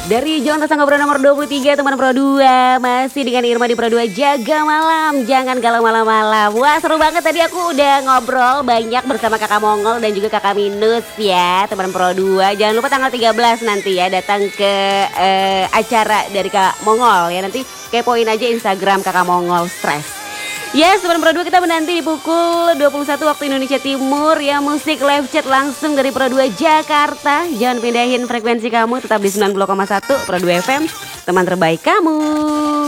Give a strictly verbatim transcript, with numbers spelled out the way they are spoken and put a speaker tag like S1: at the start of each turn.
S1: Dari Jalan Rasa Ngobrol nomor dua puluh tiga teman Pro dua. Masih dengan Irma di Pro dua. Jaga malam, jangan galau malam-malam. Wah seru banget, tadi aku udah ngobrol banyak bersama kakak Mongol dan juga kakak Minus ya teman Pro dua. Jangan lupa tanggal tiga belas nanti ya datang ke uh, acara dari kak Mongol ya. Nanti kepoin aja Instagram kakak Mongol Stress. Ya, yes, Sobat Pro dua kita menanti di pukul dua puluh satu waktu Indonesia Timur ya, musik live chat langsung dari Pro dua Jakarta. Jangan pindahin frekuensi kamu, tetap di sembilan puluh koma satu Pro dua F M, teman terbaik kamu.